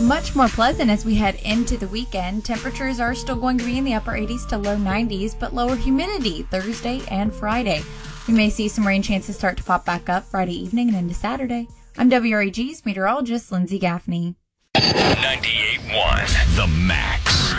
much more pleasant as we head into the weekend. Temperatures are still going to be in the upper 80s to low 90s, but lower humidity Thursday and Friday. We may see some rain chances start to pop back up Friday evening and into Saturday. I'm WREG's meteorologist Lindsay Gaffney. 98.1 The Max.